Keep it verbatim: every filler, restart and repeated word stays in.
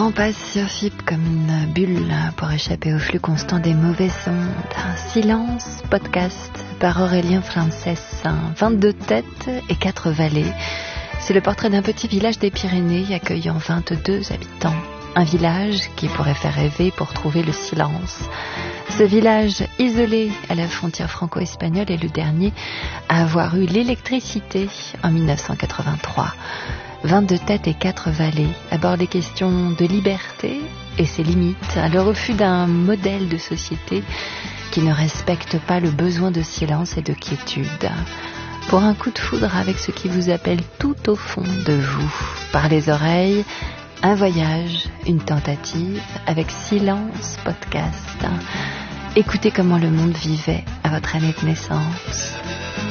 courant passe sur F I P comme une bulle pour échapper au flux constant des mauvaises ondes. Un silence podcast par Aurélien Frances. vingt-deux têtes et quatre vallées. C'est le portrait d'un petit village des Pyrénées accueillant vingt-deux habitants. Un village qui pourrait faire rêver pour trouver le silence. Ce village isolé à la frontière franco-espagnole est le dernier à avoir eu l'électricité en dix-neuf cent quatre-vingt-trois. vingt-deux têtes et quatre vallées abordent les questions de liberté et ses limites, le refus d'un modèle de société qui ne respecte pas le besoin de silence et de quiétude. Pour un coup de foudre avec ce qui vous appelle tout au fond de vous, par les oreilles, un voyage, une tentative avec Silence Podcast. Écoutez comment le monde vivait à votre année de naissance.